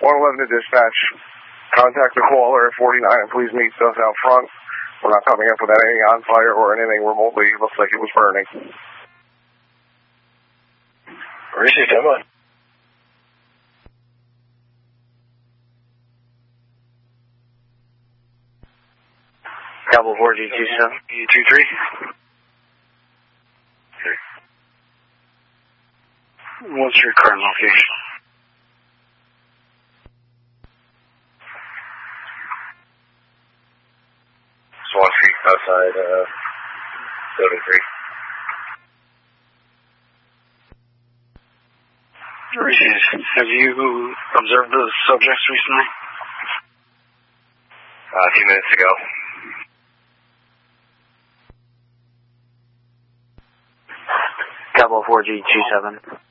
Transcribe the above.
111 to dispatch. Contact the caller at 49 and please meet us out front. We're not coming up with anything on fire or anything remotely. It looks like it was burning. Received, come on. Cabo 4G27. 23. What's your current location? Swan Street, outside Building 3. Received. Have you observed the subjects recently? A few minutes ago. Cabo 4G27.